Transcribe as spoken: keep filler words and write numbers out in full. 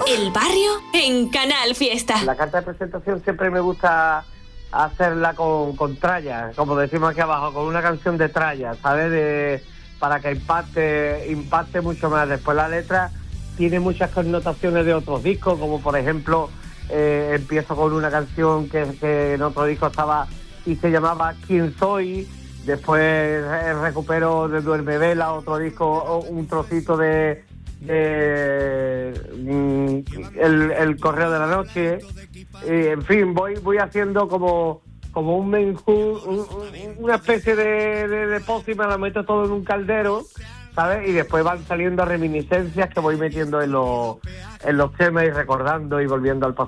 El barrio en Canal Fiesta. La carta de presentación siempre me gusta hacerla con, con tralla, como decimos aquí abajo, con una canción de tralla, ¿sabes? De, para que impacte, impacte mucho más. Después la letra tiene muchas connotaciones de otros discos, como por ejemplo, eh, empiezo con una canción que, que en otro disco estaba y se llamaba ¿Quién soy? Después eh, recupero de Duerme Vela, otro disco, un trocito de, de mm, el, el Correo de la Noche. Y, en fin, voy voy haciendo como como un menjú, un, un, una especie de, de, de pócima, la meto todo en un caldero, ¿sabes? Y después van saliendo reminiscencias que voy metiendo en los, en los temas y recordando y volviendo al pasado.